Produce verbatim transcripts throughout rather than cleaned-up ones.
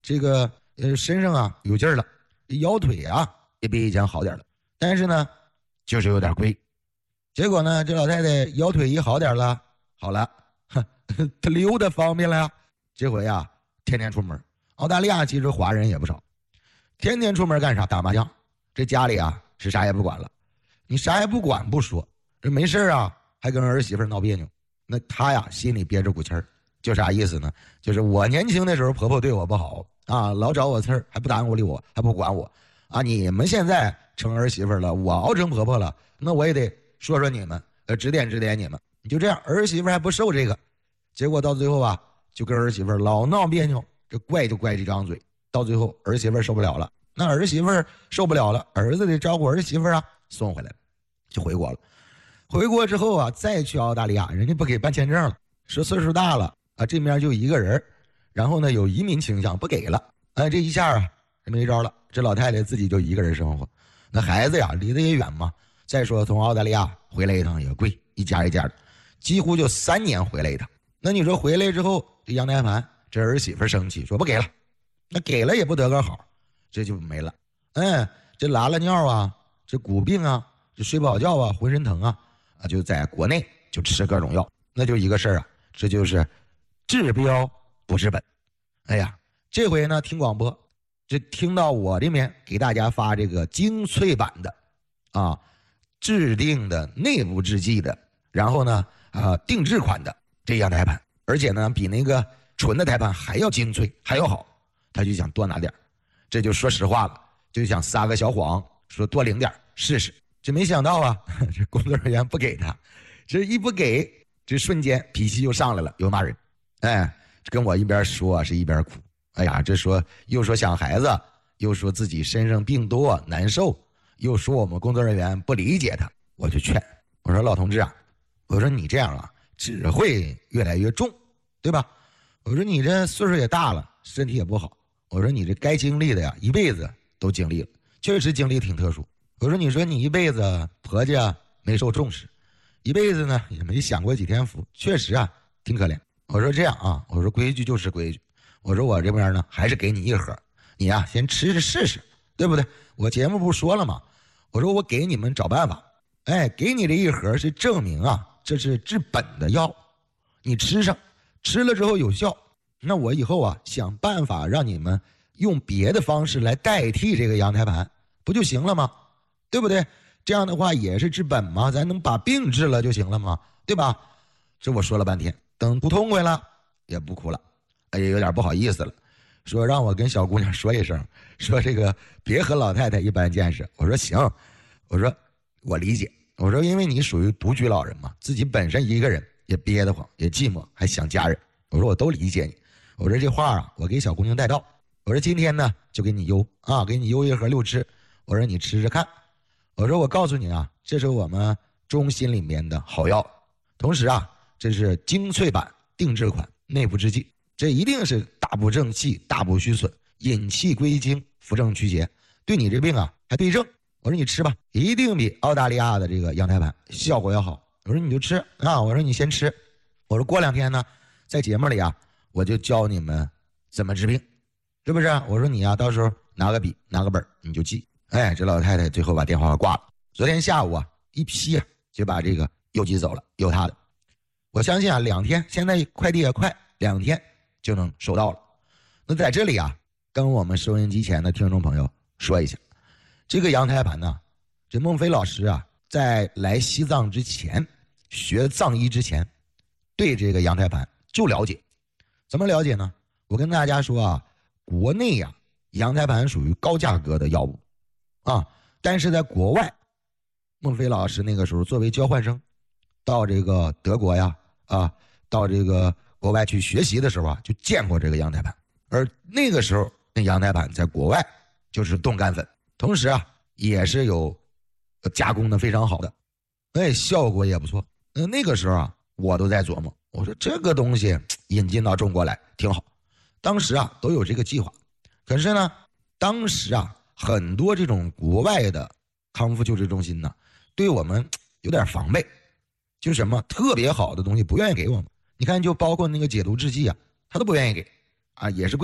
这个呃身上啊有劲儿了，腰腿啊也比以前好点了，但是呢就是有点贵。结果呢这老太太腰腿一好点了，好了，她溜达方便了呀。这回啊天天出门，澳大利亚其实华人也不少，天天出门干啥？打麻将。这家里啊是啥也不管了，你啥也不管不说，这没事啊还跟儿媳妇闹别扭，那他呀心里憋着股气儿，就啥意思呢？就是我年轻的时候婆婆对我不好啊，老找我刺儿，还不搭理我，还不管我啊。你们现在成儿媳妇了，我熬成婆婆了，那我也得说说你们，呃，指点指点你们。你就这样，儿媳妇还不受这个，结果到最后啊，就跟儿媳妇老闹别扭，这怪就怪这张嘴，到最后儿媳妇受不了了。那儿媳妇受不了了，儿子得照顾儿媳妇啊，送回来了，就回国了。回国之后啊，再去澳大利亚，人家不给办签证了，说岁数大了啊，这面就一个人，然后呢有移民倾向，不给了。哎，这一下啊没招了，这老太太自己就一个人生活。那孩子呀离得也远嘛，再说从澳大利亚回来一趟也贵，一家一家的，几乎就三年回来一趟。那你说回来之后，这阳台盘，这儿媳妇生气说不给了，那给了也不得个好，这就没了。哎，这拉了尿啊，这骨病啊，这睡不好觉啊，浑身疼啊，啊，就在国内就吃各种药，那就一个事儿啊，这就是治标不治本。哎呀，这回呢听广播，这听到我这边给大家发这个精粹版的啊，制定的内部制剂的，然后呢啊定制款的这样台盘，而且呢比那个纯的台盘还要精粹还要好，他就想多拿点，这就说实话了，就想撒个小谎，说多领点试试。这没想到啊，这工作人员不给他，这一不给，这瞬间脾气又上来了，又骂人。哎，跟我一边说是一边哭。哎呀，这说又说想孩子，又说自己身上病多难受，又说我们工作人员不理解他。我就劝我说老同志啊，我说你这样啊只会越来越重，对吧？我说你这岁数也大了，身体也不好，我说你这该经历的呀一辈子都经历了，确实经历挺特殊。我说你说你一辈子婆家没受重视，一辈子呢也没享过几天福，确实啊挺可怜。我说这样啊，我说规矩就是规矩，我说我这边呢还是给你一盒，你呀、啊、先吃着试试，对不对？我节目不说了吗？我说我给你们找办法，哎，给你这一盒是证明啊这是治本的药，你吃上，吃了之后有效，那我以后啊想办法让你们用别的方式来代替这个羊胎盘，不就行了吗？对不对？这样的话也是治本嘛，咱能把病治了就行了嘛，对吧？这我说了半天，等不痛快了也不哭了，哎，有点不好意思了，说让我跟小姑娘说一声，说这个别和老太太一般见识。我说行，我说我理解，我说因为你属于独居老人嘛，自己本身一个人也憋得慌，也寂寞，还想家人，我说我都理解你。我说这话啊，我给小姑娘带到。我说今天呢就给你邮啊，给你邮一盒六吃，我说你吃吃看。我说我告诉你啊，这是我们中心里面的好药，同时啊这是精粹版定制款内部制剂，这一定是大补正气，大补虚损，引气归经，扶正祛邪，对你这病啊还对症。我说你吃吧，一定比澳大利亚的这个羊胎盘效果要好。我说你就吃啊，我说你先吃。我说过两天呢在节目里啊我就教你们怎么治病，是不是？我说你啊到时候拿个笔拿个本你就记。哎，这老太太最后把电话挂了。昨天下午啊一批啊就把这个邮寄走了，邮他的。我相信啊两天，现在快递也快，两天就能收到了。那在这里啊跟我们收音机前的听众朋友说一下，这个羊胎盘呢，这孟非老师啊在来西藏之前，学藏医之前，对这个羊胎盘就了解。怎么了解呢？我跟大家说啊，国内呀、啊、羊胎盘属于高价格的药物啊，但是在国外，孟非老师那个时候作为交换生到这个德国呀啊，到这个国外去学习的时候啊，就见过这个羊胎盘。而那个时候那羊胎盘在国外就是冻干粉，同时啊也是有加工的非常好的，哎，效果也不错。那那个时候啊我都在琢磨，我说这个东西引进到中国来挺好，当时啊都有这个计划。可是呢当时啊很多这种国外的康复救治中心呢对我们有点防备，就什么特别好的东西不愿意给我们。你看就包括那个解毒制剂啊他都不愿意给啊，也是贵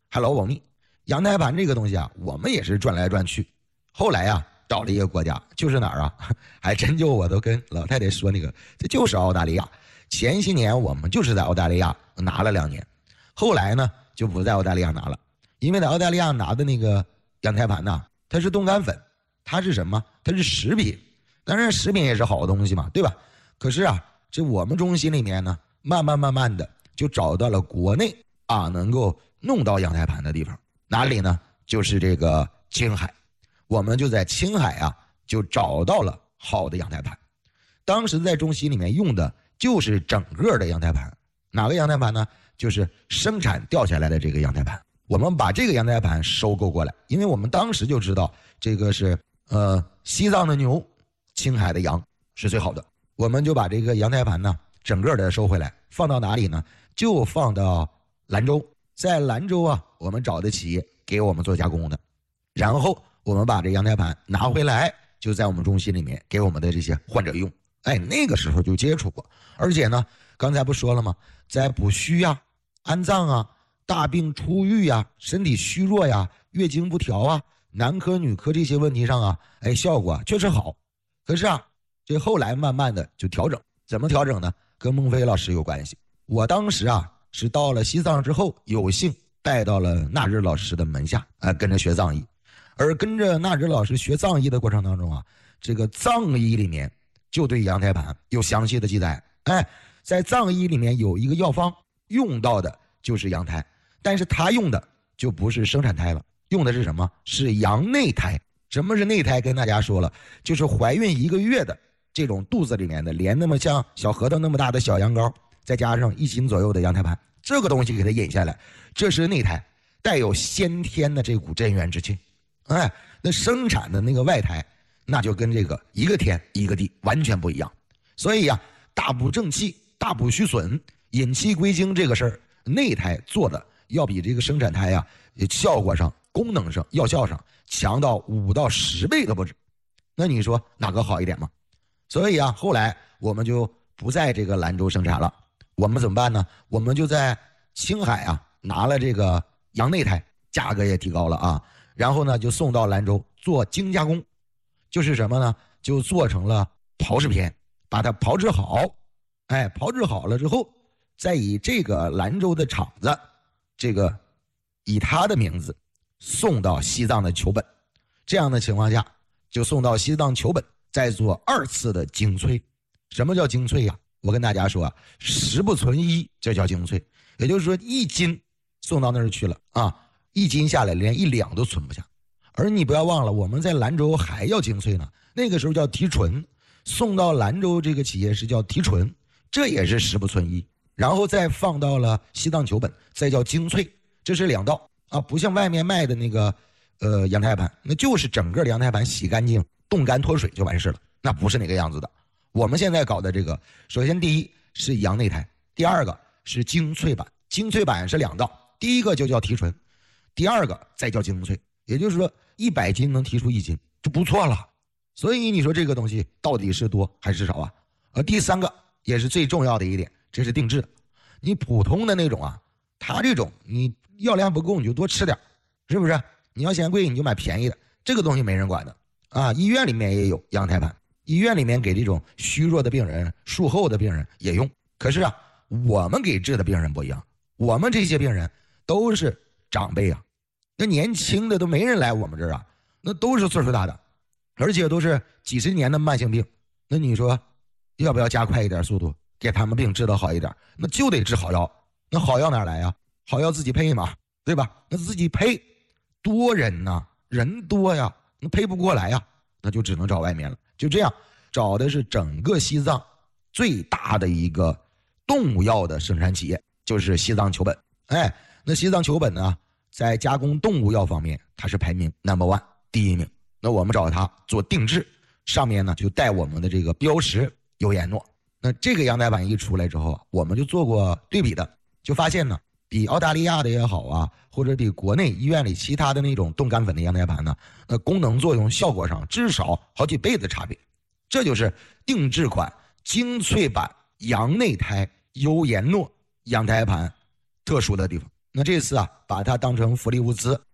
还老保密。羊胎盘这个东西啊，我们也是转来转去，后来啊找了一个国家，就是哪儿啊？还真就我都跟老太太说那个，这就是澳大利亚。前些年我们就是在澳大利亚拿了两年，后来呢就不在澳大利亚拿了，因为在澳大利亚拿的那个羊胎盘呢，它是冻干粉，它是什么？它是食品，当然食品也是好东西嘛，对吧？可是啊，这我们中心里面呢，慢慢慢慢的就找到了国内啊能够弄到羊胎盘的地方，哪里呢？就是这个青海，我们就在青海啊就找到了好的羊胎盘。当时在中心里面用的就是整个的羊胎盘，哪个羊胎盘呢？就是生产掉下来的这个羊胎盘。我们把这个羊胎盘收购过来，因为我们当时就知道这个是呃西藏的牛，青海的羊是最好的，我们就把这个羊胎盘呢整个的收回来，放到哪里呢？就放到兰州，在兰州啊，我们找的企业给我们做加工的，然后我们把这羊胎盘拿回来，就在我们中心里面给我们的这些患者用。哎，那个时候就接触过，而且呢，刚才不说了吗？在补虚呀、安脏啊、大病初愈呀、身体虚弱呀、月经不调啊、男科女科这些问题上啊，哎，效果确实好。可是啊，这后来慢慢的就调整，怎么调整呢？跟孟非老师有关系。我当时啊是到了西藏之后，有幸带到了纳日老师的门下，啊、呃，跟着学藏医。而跟着纳日老师学藏医的过程当中啊，这个藏医里面就对羊胎盘有详细的记载。哎，在藏医里面有一个药方用到的就是羊胎，但是他用的就不是生产胎了，用的是什么？是羊内胎。什么是内胎？跟大家说了，就是怀孕一个月的这种肚子里面的连那么像小核桃那么大的小羊羔，再加上一斤左右的羊胎盘，这个东西给它引下来，这是内胎，带有先天的这股真元之气。哎，那生产的那个外胎，那就跟这个一个天一个地完全不一样。所以呀、啊，大补正气、大补虚损、引气归经这个事儿，内胎做的要比这个生产胎呀、啊，效果上、功能上、药效上强到五到十倍都不止。那你说哪个好一点吗？所以啊，后来我们就不在这个兰州生产了，我们怎么办呢？我们就在青海啊拿了这个羊内胎，价格也提高了啊，然后呢就送到兰州做精加工，就是什么呢？就做成了炮制片，把它炮制好，哎，炮制好了之后，再以这个兰州的厂子，这个以他的名字送到西藏的球本，这样的情况下就送到西藏球本，再做二次的精粹。什么叫精粹呀、啊？我跟大家说啊，十不存一，这叫精粹。也就是说，一斤送到那儿去了啊，一斤下来连一两都存不下。而你不要忘了，我们在兰州还要精粹呢，那个时候叫提纯，送到兰州这个企业是叫提纯，这也是十不存一，然后再放到了西藏球本，再叫精粹，这是两道啊，不像外面卖的那个呃羊胎盘，那就是整个羊胎盘洗干净、冻干脱水就完事了，那不是那个样子的。我们现在搞的这个，首先第一是羊内胎，第二个是精粹版。精粹版是两道，第一个就叫提纯，第二个再叫精粹。也就是说，一百斤能提出一斤，就不错了。所以你说这个东西到底是多还是少啊？而第三个也是最重要的一点，这是定制的。你普通的那种啊，它这种你药量不够你就多吃点，是不是？你要嫌贵你就买便宜的，这个东西没人管的啊。医院里面也有羊胎盘。医院里面给这种虚弱的病人、术后的病人也用，可是啊，我们给治的病人不一样，我们这些病人都是长辈啊，那年轻的都没人来我们这儿啊，那都是岁数大的，而且都是几十年的慢性病，那你说要不要加快一点速度，给他们病治得好一点？那就得治好药，那好药哪来呀？好药自己配嘛，对吧？那自己配，多人呐、啊，人多呀，那配不过来呀，那就只能找外面了。就这样找的是整个西藏最大的一个动物药的生产企业，就是西藏球本。哎，那西藏球本呢，在加工动物药方面它是排名 number one 第一名。那我们找它做定制，上面呢就带我们的这个标识优颜诺。那这个羊胎盘一出来之后，我们就做过对比的，就发现呢，比澳大利亚的也好啊，或者比国内医院里其他的那种冻干粉的羊胎盘呢，那功能作用效果上至少好几倍的差别。这就是定制款精粹版羊内胎优颜诺羊胎盘特殊的地方。 那这次啊，把它当成福利物资，